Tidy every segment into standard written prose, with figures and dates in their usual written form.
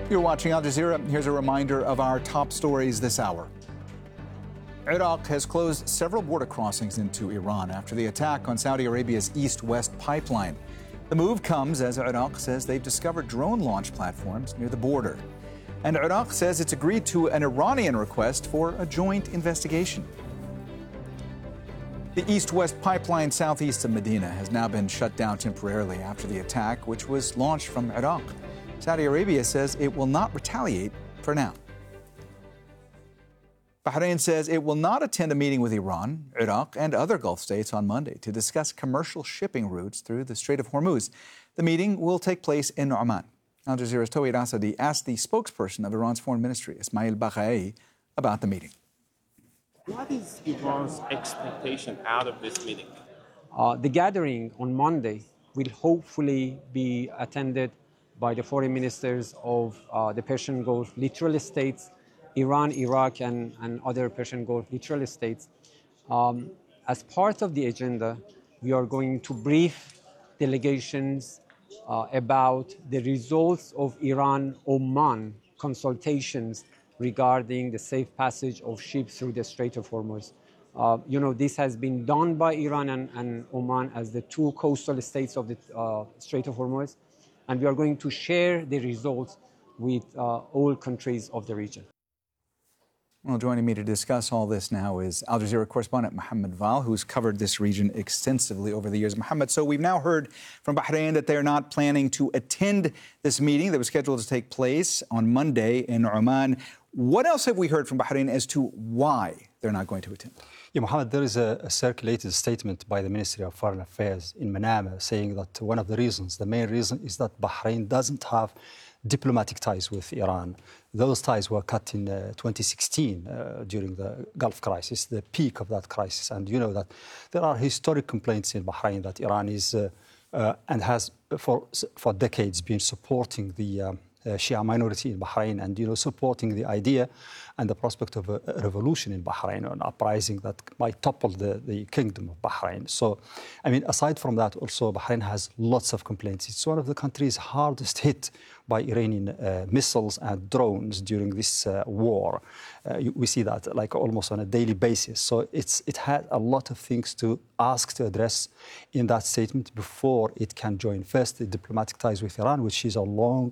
You're watching Al Jazeera. Here's a reminder of our top stories this hour. Iraq has closed several border crossings into Iran after the attack on Saudi Arabia's east-west pipeline. The move comes as Iraq says they've discovered drone launch platforms near the border. And Iraq says it's agreed to an Iranian request for a joint investigation. The east-west pipeline southeast of Medina has now been shut down temporarily after the attack, which was launched from Iraq. Saudi Arabia says it will not retaliate for now. Bahrain says it will not attend a meeting with Iran, Iraq, and other Gulf states on Monday to discuss commercial shipping routes through the Strait of Hormuz. The meeting will take place in Oman. Al Jazeera's Tawhid Asadi asked the spokesperson of Iran's foreign ministry, Ismail Baghai, about the meeting. What is Iran's expectation out of this meeting? The gathering on Monday will hopefully be attended by the foreign ministers of the Persian Gulf littoral states, Iran, Iraq, and other Persian Gulf littoral states. As part of the agenda, we are going to brief delegations about the results of Iran-Oman consultations regarding the safe passage of ships through the Strait of Hormuz. This has been done by Iran and Oman as the two coastal states of the Strait of Hormuz. And we are going to share the results with all countries of the region. Well, joining me to discuss all this now is Al Jazeera correspondent Mohammed Val, who's covered this region extensively over the years. Mohammed, so we've now heard from Bahrain that they're not planning to attend this meeting that was scheduled to take place on Monday in Oman. What else have we heard from Bahrain as to why they're not going to attend? Yeah, Mohammed, there is a circulated statement by the Ministry of Foreign Affairs in Manama saying that one of the reasons, the main reason, is that Bahrain doesn't have diplomatic ties with Iran. Those ties were cut in 2016 during the Gulf crisis, the peak of that crisis. And you know that there are historic complaints in Bahrain that Iran is and has for decades been supporting the Shia minority in Bahrain and, supporting the idea and the prospect of a revolution in Bahrain, an uprising that might topple the kingdom of Bahrain. So, aside from that, also Bahrain has lots of complaints. It's one of the countries hardest hit by Iranian missiles and drones during this war. We see that like almost on a daily basis. So it had a lot of things to ask to address in that statement before it can join. First, the diplomatic ties with Iran, which is a long,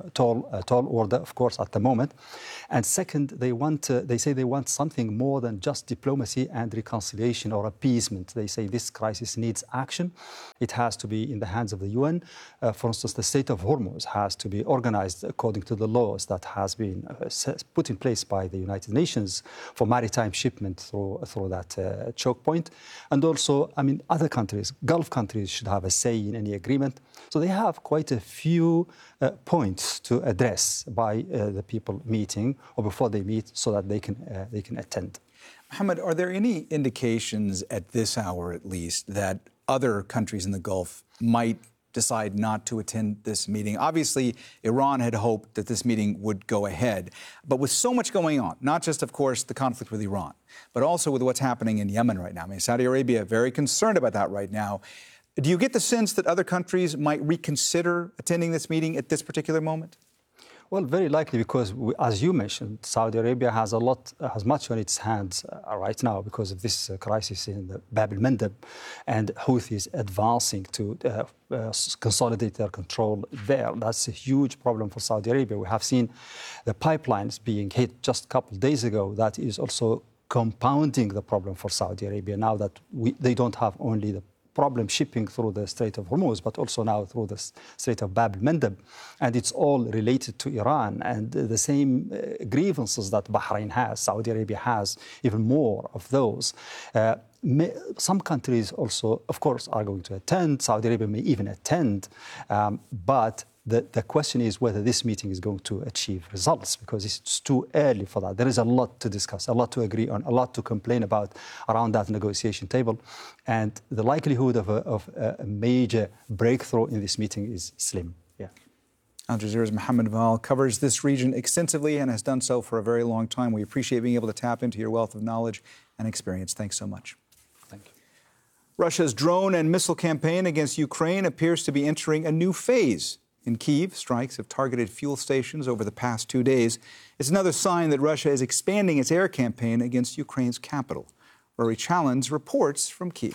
tall order, of course, at the moment. And second, they say they want something more than just diplomacy and reconciliation or appeasement. They say this crisis needs action. It has to be in the hands of the UN. For instance, the Strait of Hormuz has to be organized according to the laws that has been put in place by the United Nations for maritime shipment through that choke point. And also, other countries, Gulf countries, should have a say in any agreement. So they have quite a few points to address by the people meeting or before they meet so that they can attend. Mohammed, are there any indications at this hour, at least, that other countries in the Gulf might decide not to attend this meeting? Obviously, Iran had hoped that this meeting would go ahead. But with so much going on, not just, of course, the conflict with Iran, but also with what's happening in Yemen right now. Saudi Arabia very concerned about that right now. Do you get the sense that other countries might reconsider attending this meeting at this particular moment? Well, very likely, because as you mentioned, Saudi Arabia has much on its hands right now because of this crisis in the Bab el-Mandeb and Houthis advancing to consolidate their control there. That's a huge problem for Saudi Arabia. We have seen the pipelines being hit just a couple of days ago. That is also compounding the problem for Saudi Arabia now that they don't have only the problem shipping through the Strait of Hormuz, but also now through the Strait of Bab el-Mandeb. And it's all related to Iran. And the same grievances that Bahrain has, Saudi Arabia has, even more of those. Some countries also, of course, are going to attend. Saudi Arabia may even attend. But the question is whether this meeting is going to achieve results, because it's too early for that. There is a lot to discuss, a lot to agree on, a lot to complain about around that negotiation table. And the likelihood of a major breakthrough in this meeting is slim. Yeah. Al Jazeera's Mohammed Val covers this region extensively and has done so for a very long time. We appreciate being able to tap into your wealth of knowledge and experience. Thanks so much. Thank you. Russia's drone and missile campaign against Ukraine appears to be entering a new phase In Kyiv, strikes have targeted fuel stations over the past 2 days. It's another sign that Russia is expanding its air campaign against Ukraine's capital. Rory Challens reports from Kyiv.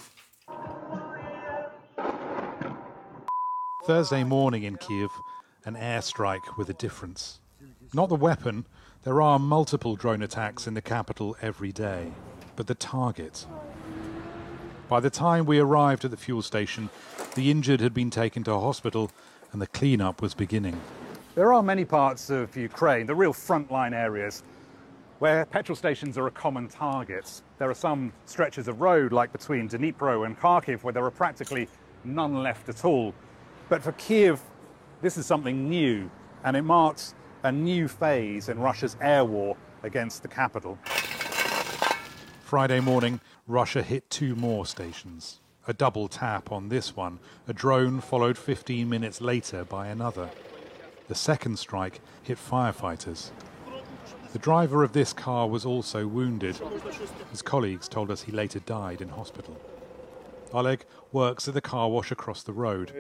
Thursday morning in Kyiv, an airstrike with a difference. Not the weapon. There are multiple drone attacks in the capital every day, but the target. By the time we arrived at the fuel station, the injured had been taken to a hospital and the cleanup was beginning. There are many parts of Ukraine, the real frontline areas, where petrol stations are a common target. There are some stretches of road, like between Dnipro and Kharkiv, where there are practically none left at all. But for Kyiv, this is something new, and it marks a new phase in Russia's air war against the capital. Friday morning, Russia hit 2 more stations. A double tap on this one, a drone followed 15 minutes later by another. The second strike hit firefighters. The driver of this car was also wounded. His colleagues told us he later died in hospital. Oleg works at the car wash across the road.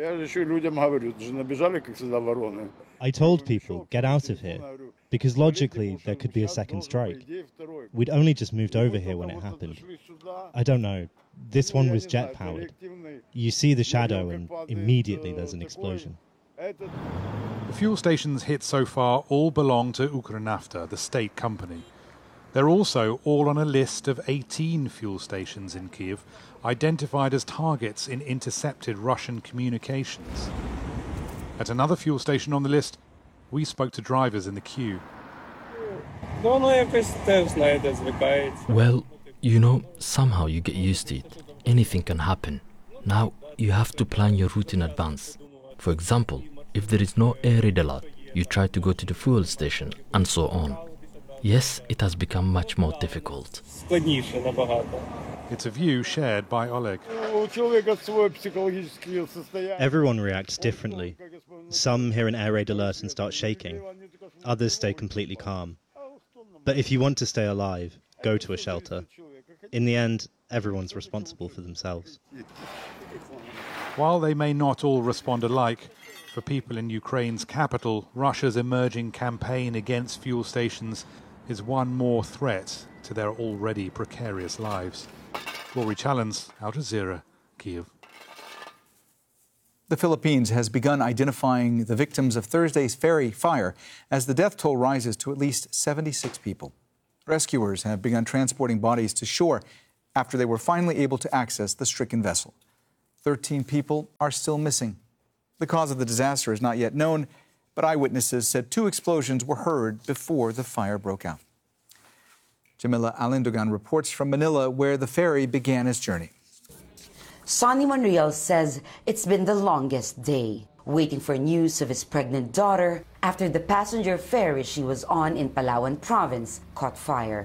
I told people, get out of here, because logically there could be a second strike. We'd only just moved over here when it happened. I don't know, this one was jet-powered. You see the shadow and immediately there's an explosion. The fuel stations hit so far all belong to Ukrnafta, the state company. They're also all on a list of 18 fuel stations in Kyiv, identified as targets in intercepted Russian communications. At another fuel station on the list, we spoke to drivers in the queue. Well, you know, somehow you get used to it. Anything can happen. Now, you have to plan your route in advance. For example, if there is no air raid alert, you try to go to the fuel station, and so on. Yes, it has become much more difficult. It's a view shared by Oleg. Everyone reacts differently. Some hear an air raid alert and start shaking. Others stay completely calm. But if you want to stay alive, go to a shelter. In the end, everyone's responsible for themselves. While they may not all respond alike, for people in Ukraine's capital, Russia's emerging campaign against fuel stations is one more threat to their already precarious lives. Rory Challens, Al Jazeera, Kyiv. The Philippines has begun identifying the victims of Thursday's ferry fire as the death toll rises to at least 76 people. Rescuers have begun transporting bodies to shore after they were finally able to access the stricken vessel. 13 people are still missing. The cause of the disaster is not yet known, but eyewitnesses said 2 explosions were heard before the fire broke out. Jamila Alindogan reports from Manila, where the ferry began its journey. Sonny Monreal says it's been the longest day, waiting for news of his pregnant daughter after the passenger ferry she was on in Palawan province caught fire.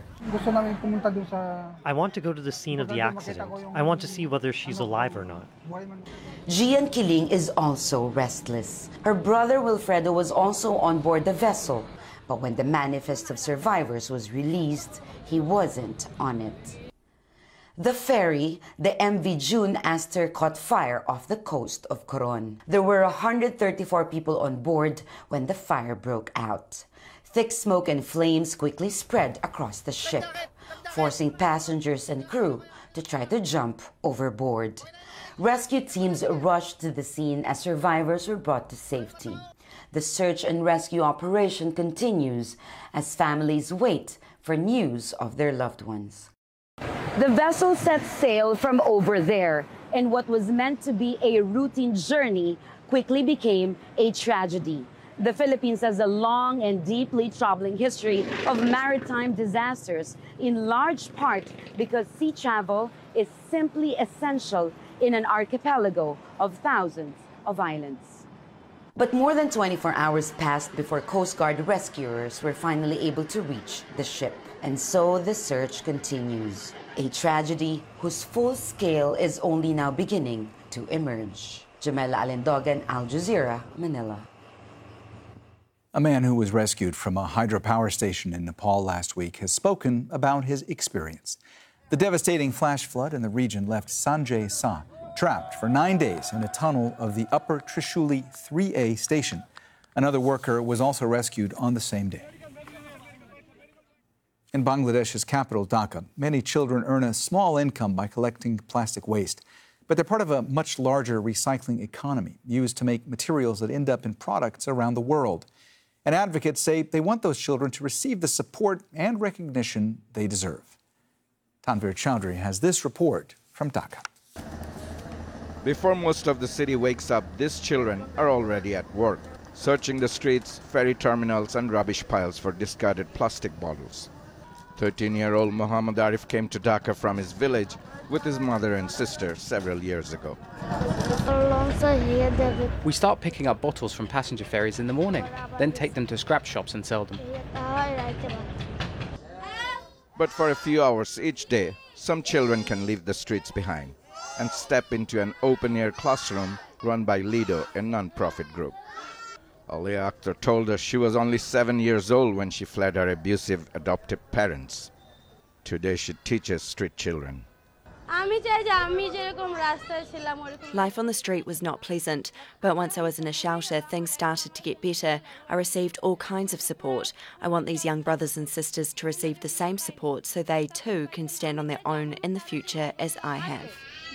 I want to go to the scene of the accident. I want to see whether she's alive or not. Gian Kiling is also restless. Her brother Wilfredo was also on board the vessel, but when the manifest of survivors was released, he wasn't on it. The ferry, the MV June Aster, caught fire off the coast of Coron. There were 134 people on board when the fire broke out. Thick smoke and flames quickly spread across the ship, forcing passengers and crew to try to jump overboard. Rescue teams rushed to the scene as survivors were brought to safety. The search and rescue operation continues as families wait for news of their loved ones. The vessel set sail from over there, and what was meant to be a routine journey quickly became a tragedy. The Philippines has a long and deeply troubling history of maritime disasters, in large part because sea travel is simply essential in an archipelago of thousands of islands. But more than 24 hours passed before Coast Guard rescuers were finally able to reach the ship. And so the search continues. A tragedy whose full scale is only now beginning to emerge. Jamila Alindogan, Al Jazeera, Manila. A man who was rescued from a hydropower station in Nepal last week has spoken about his experience. The devastating flash flood in the region left Sanjay Sa trapped for 9 days in a tunnel of the Upper Trishuli 3A station. Another worker was also rescued on the same day. In Bangladesh's capital, Dhaka, many children earn a small income by collecting plastic waste. But they're part of a much larger recycling economy used to make materials that end up in products around the world. And advocates say they want those children to receive the support and recognition they deserve. Tanvir Chowdhury has this report from Dhaka. Before most of the city wakes up, these children are already at work, searching the streets, ferry terminals and rubbish piles for discarded plastic bottles. 13-year-old Muhammad Arif came to Dhaka from his village with his mother and sister several years ago. We start picking up bottles from passenger ferries in the morning, then take them to scrap shops and sell them. But for a few hours each day, some children can leave the streets behind and step into an open-air classroom run by Lido, a non-profit group. Alia Akhtar told us she was only 7 years old when she fled her abusive adoptive parents. Today she teaches street children. Life on the street was not pleasant, but once I was in a shelter, things started to get better. I received all kinds of support. I want these young brothers and sisters to receive the same support so they too can stand on their own in the future as I have.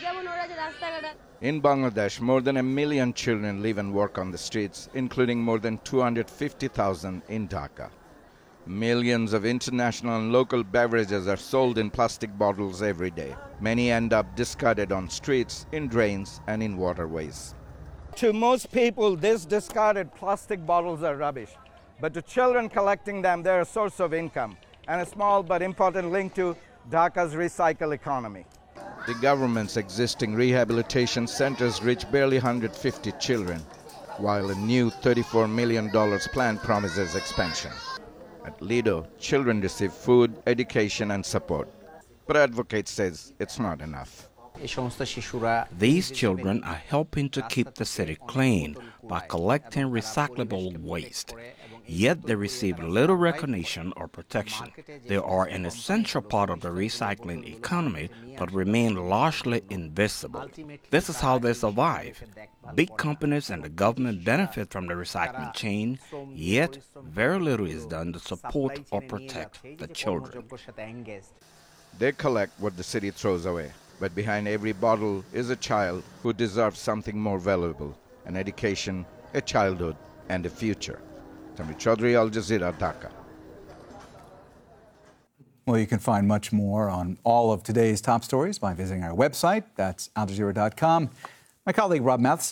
In Bangladesh, more than 1 million children live and work on the streets, including more than 250,000 in Dhaka. Millions of international and local beverages are sold in plastic bottles every day. Many end up discarded on streets, in drains, and in waterways. To most people, these discarded plastic bottles are rubbish. But to children collecting them, they're a source of income and a small but important link to Dhaka's recycle economy. The government's existing rehabilitation centers reach barely 150 children, while a new $34 million plan promises expansion. At Lido, children receive food, education and support. But advocates says it's not enough. These children are helping to keep the city clean by collecting recyclable waste. Yet they receive little recognition or protection. They are an essential part of the recycling economy, but remain largely invisible. This is how they survive. Big companies and the government benefit from the recycling chain, yet very little is done to support or protect the children. They collect what the city throws away, but behind every bottle is a child who deserves something more valuable, an education, a childhood, and a future. Tanvir Chowdhury, Al Jazeera, Dhaka. Well, you can find much more on all of today's top stories by visiting our website. That's aljazeera.com. My colleague Rob Matheson